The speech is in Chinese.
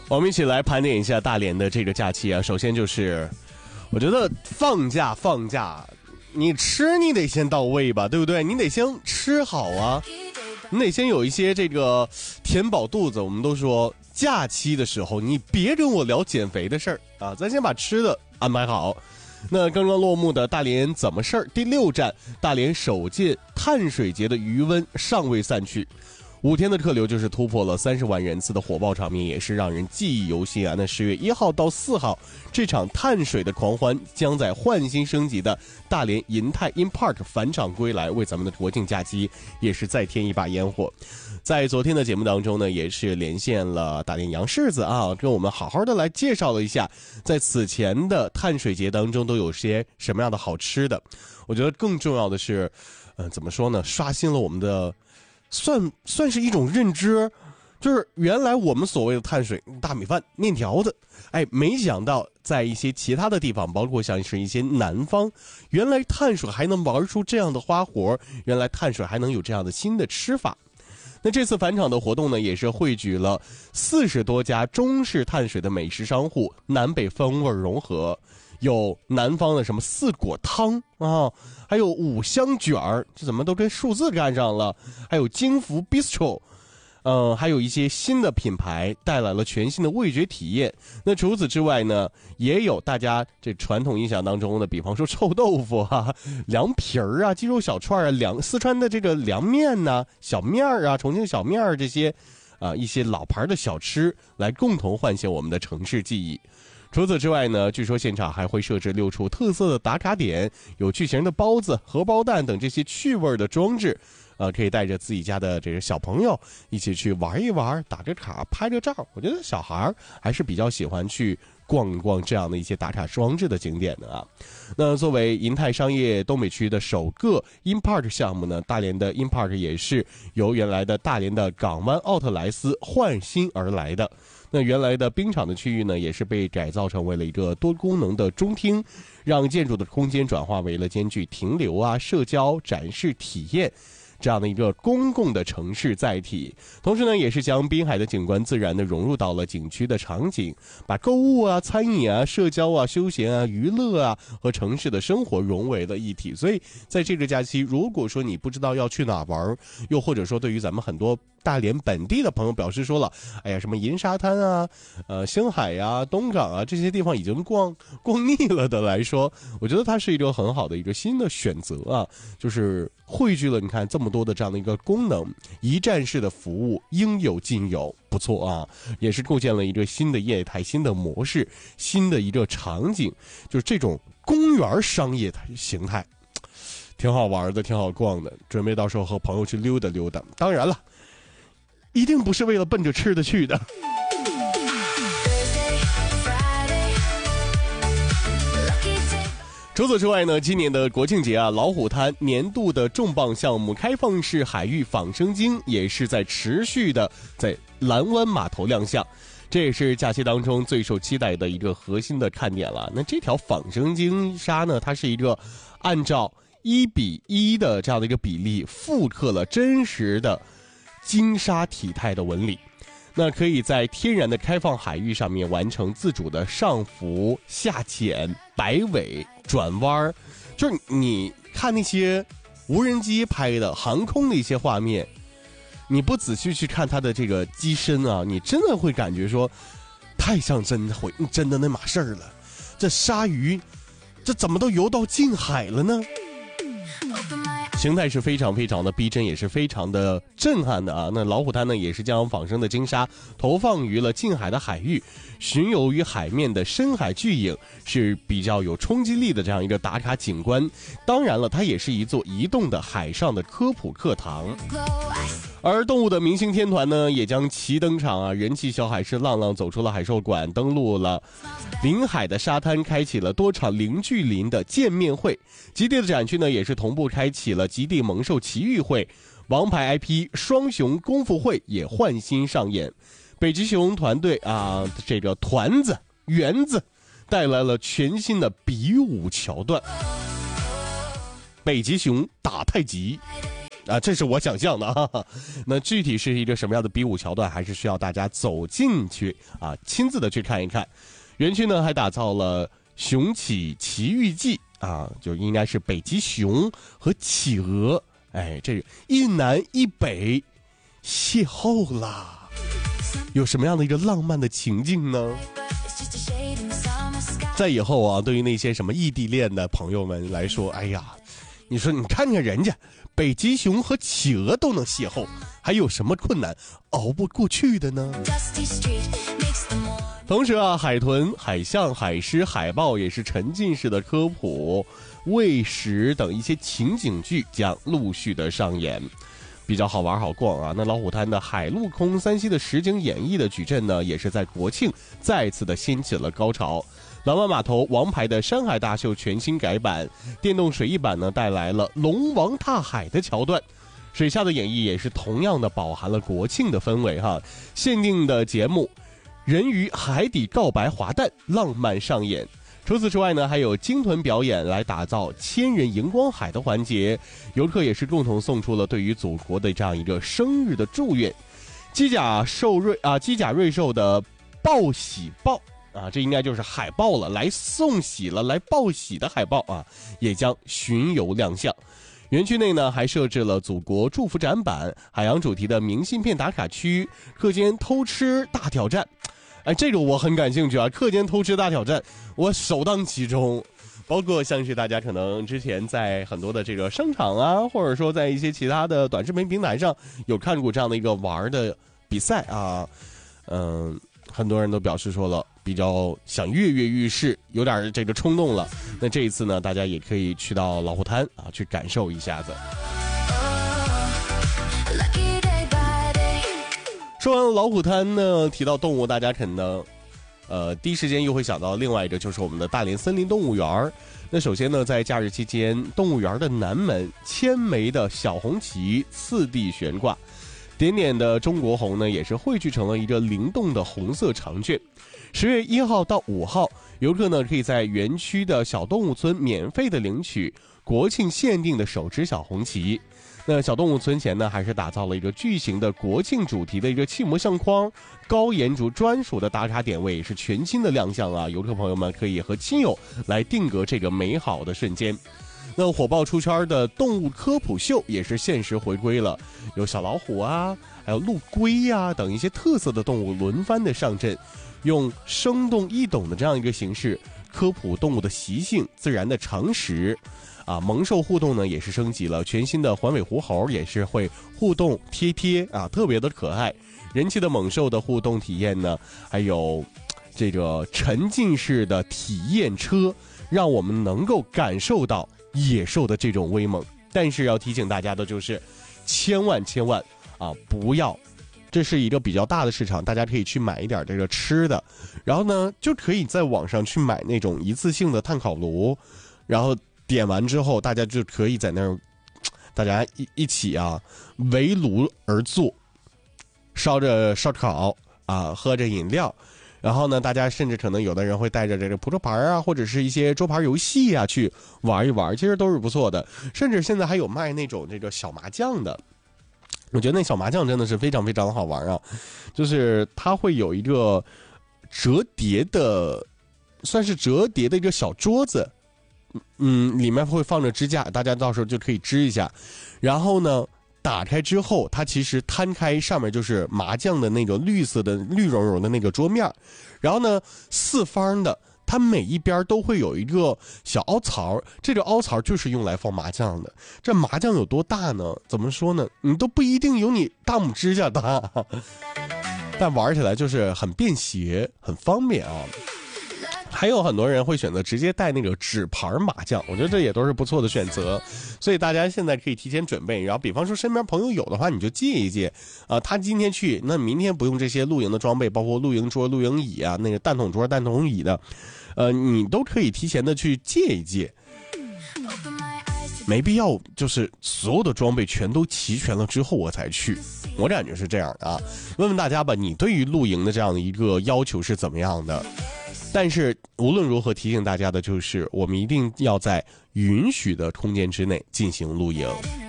我们一起来盘点一下大连的这个假期啊。首先就是，我觉得放假，你吃你得先到位吧，对不对？你得先吃好啊，你得先有一些这个填饱肚子。我们都说假期的时候，你别跟我聊减肥的事儿啊，咱先把吃的安排好。那刚刚落幕的大连怎么事儿第6站，大连首届碳水节的余温尚未散去。5天的客流就是突破了30万人次的火爆场面，也是让人记忆犹新啊！那10月1号到4号，这场碳水的狂欢将在焕新升级的大连银泰 InPark 返场归来，为咱们的国庆假期也是再添一把烟火。在昨天的节目当中呢，也是连线了大连杨柿子啊，跟我们好好的来介绍了一下，在此前的碳水节当中都有些什么样的好吃的。我觉得更重要的是，怎么说呢，刷新了我们的。算是一种认知，就是原来我们所谓的碳水，大米饭、面条子，没想到在一些其他的地方，包括像是一些南方，原来碳水还能玩出这样的花活，原来碳水还能有这样的新的吃法。那这次返场的活动呢，也是汇聚了40多家中式碳水的美食商户，南北风味融合。有南方的什么4果汤啊，还有5香卷儿，这怎么都跟数字干上了？还有金福 Bistro， 还有一些新的品牌带来了全新的味觉体验。那除此之外呢，也有大家这传统印象当中的，比方说臭豆腐啊、凉皮儿啊、鸡肉小串啊、四川的这个凉面呐、小面啊、重庆小面这些一些老牌的小吃，来共同唤醒我们的城市记忆。除此之外呢，据说现场还会设置6处特色的打卡点，有巨型的包子、荷包蛋等这些趣味的装置，可以带着自己家的这个小朋友一起去玩一玩，打个卡、拍个照。我觉得小孩还是比较喜欢去逛一逛这样的一些打卡装置的景点的啊。那作为银泰商业东北区的首个 InPark 项目呢，大连的 InPark 也是由原来的大连的港湾奥特莱斯换新而来的。那原来的冰场的区域呢，也是被改造成为了一个多功能的中厅，让建筑的空间转化为了兼具停留啊、社交、展示、体验这样的一个公共的城市载体。同时呢，也是将滨海的景观自然的融入到了景区的场景，把购物啊、餐饮啊、社交啊、休闲啊、娱乐啊和城市的生活融为了一体。所以在这个假期，如果说你不知道要去哪玩，又或者说对于咱们很多大连本地的朋友表示说了，什么银沙滩啊、星海呀、东港啊这些地方已经逛腻了的来说，我觉得它是一个很好的一个新的选择啊，就是汇聚了你看这么多的这样的一个功能，一站式的服务应有尽有，不错啊，也是构建了一个新的业态、新的模式、新的一个场景，就是这种公园商业形态，挺好玩的，挺好逛的，准备到时候和朋友去溜达溜达。当然了，一定不是为了奔着吃的去的。除此之外呢，今年的国庆节啊，老虎滩年度的重磅项目开放式海域仿生鲸也是在持续的在蓝湾码头亮相，这也是假期当中最受期待的一个核心的看点了。那这条仿生鲸鲨呢，它是一个按照1:1的这样的一个比例复刻了真实的鲸鲨体态的纹理，那可以在天然的开放海域上面完成自主的上浮、下潜、摆尾、转弯。就是你看那些无人机拍的航空的一些画面，你不仔细去看它的这个机身啊，你真的会感觉说太像真的那码事儿了。这鲨鱼这怎么都游到近海了呢？形态是非常非常的逼真，也是非常的震撼的啊！那老虎滩呢，也是将仿生的鲸鲨投放于了近海的海域，巡游于海面的深海巨影是比较有冲击力的这样一个打卡景观。当然了，它也是一座移动的海上的科普课堂。而动物的明星天团呢，也将齐登场啊！人气小海狮浪浪走出了海兽馆，登陆了临海的沙滩，开启了多场零距离的见面会。极地的展区呢，也是同步开启了极地猛兽奇遇会，王牌 IP 双雄功夫会也换新上演。北极熊团队啊，这个团子园子带来了全新的比武桥段，北极熊打太极。 啊，这是我想象的哈。那具体是一个什么样的比武桥段，还是需要大家走进去啊，亲自的去看一看。园区呢还打造了雄起奇遇记啊，就应该是北极熊和企鹅，哎，这一南一北邂逅啦，有什么样的一个浪漫的情境呢？在以后啊，对于那些什么异地恋的朋友们来说，哎呀，你说你看看人家北极熊和企鹅都能邂逅，还有什么困难熬不过去的呢？同时啊，海豚、海象、海狮、海豹也是沉浸式的科普、喂食等一些情景剧将陆续的上演，比较好玩好逛啊。那老虎滩的海陆空3栖的实景演绎的矩阵呢，也是在国庆再次的掀起了高潮。蓝湾码头王牌的山海大秀全新改版，电动水翼版呢带来了龙王踏海的桥段，水下的演绎也是同样的饱含了国庆的氛围哈。限定的节目人鱼海底告白滑蛋浪漫上演。除此之外呢，还有鲸豚表演来打造千人荧光海的环节，游客也是共同送出了对于祖国的这样一个生日的祝愿。机甲瑞兽的报喜报啊，这应该就是海豹了，来送喜了，来报喜的海豹啊，也将巡游亮相。园区内呢，还设置了祖国祝福展板、海洋主题的明信片打卡区、课间偷吃大挑战。哎，这个我很感兴趣啊！课间偷吃大挑战，我首当其冲。包括像是大家可能之前在很多的这个商场啊，或者说在一些其他的短视频平台上有看过这样的一个玩的比赛啊，很多人都表示说了，比较想跃跃欲试，有点这个冲动了。那这一次呢，大家也可以去到老虎滩啊，去感受一下子。说完老虎滩呢，提到动物，大家可能第一时间又会想到另外一个，就是我们的大连森林动物园。那首先呢，在假日期间，动物园的南门千枚的小红旗次第悬挂，点点的中国红呢，也是汇聚成了一个灵动的红色长卷。10月1号到5号，游客呢可以在园区的小动物村免费的领取国庆限定的手持小红旗。那小动物村前呢，还是打造了一个巨型的国庆主题的一个气膜相框，高颜值专属的打卡点位是全新的亮相啊！游客朋友们可以和亲友来定格这个美好的瞬间。那火爆出圈的动物科普秀也是限时回归了，有小老虎啊，还有陆龟呀等一些特色的动物轮番的上阵，用生动易懂的这样一个形式科普动物的习性、自然的常识。啊，萌兽互动呢也是升级了，全新的环尾狐猴也是会互动贴啊，特别的可爱。人气的猛兽的互动体验呢，还有这个沉浸式的体验车，让我们能够感受到野兽的这种威猛。但是要提醒大家的就是，千万啊，不要，这是一个比较大的市场，大家可以去买一点这个吃的，然后呢就可以在网上去买那种一次性的炭烤炉，然后点完之后，大家就可以在那儿，大家一起啊围炉而坐，烧着烧烤啊，喝着饮料，然后呢，大家甚至可能有的人会带着这个扑克牌啊，或者是一些桌牌游戏啊去玩一玩，其实都是不错的。甚至现在还有卖那种这个小麻将的，我觉得那小麻将真的是非常非常的好玩啊，就是它会有一个折叠的，算是折叠的一个小桌子。里面会放着支架，大家到时候就可以支一下。然后呢，打开之后，它其实摊开上面就是麻将的那个绿色的绿茸茸的那个桌面，然后呢四方的，它每一边都会有一个小凹槽，这个凹槽就是用来放麻将的。这麻将有多大呢？怎么说呢？你都不一定有你大拇指甲大，但玩起来就是很便携，很方便啊。还有很多人会选择直接带那个纸牌麻将，我觉得这也都是不错的选择。所以大家现在可以提前准备，然后比方说身边朋友有的话，你就借一借啊。他今天去，那明天不用这些露营的装备，包括露营桌、露营椅啊，那个蛋筒桌、蛋筒椅的，你都可以提前的去借一借。没必要就是所有的装备全都齐全了之后我才去，我感觉是这样的啊。问问大家吧，你对于露营的这样的一个要求是怎么样的？但是无论如何提醒大家的就是，我们一定要在允许的空间之内进行露营。